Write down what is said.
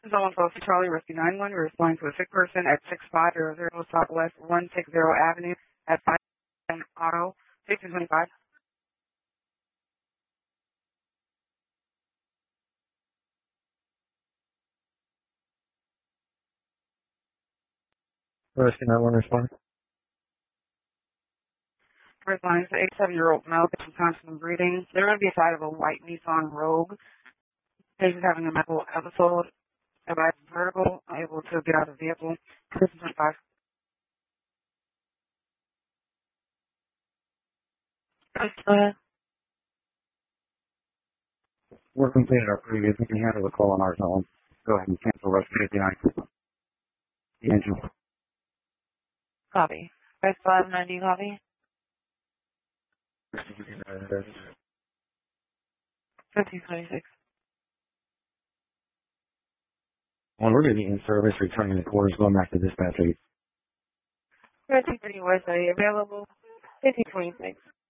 Zone 12 Charlie, Rescue 911. We're responding to a sick person at 6500 Southwest 160 Avenue at 5 Auto, 1625. Rescue 911 respond. Responding to 87-year-old male, patient constant breathing. They're going to be inside of a white Nissan Rogue. Patient's having a medical episode. Advised vertical, able to get out of the vehicle. 1625. We're completed our previous. We can handle the call on our zone. Go ahead and cancel Rescue 59. The engine. Copy. Press 590, copy. 1526. When we're going to be in service, returning the quarters, going back to dispatch 8. 1330 West, are you available? 1526.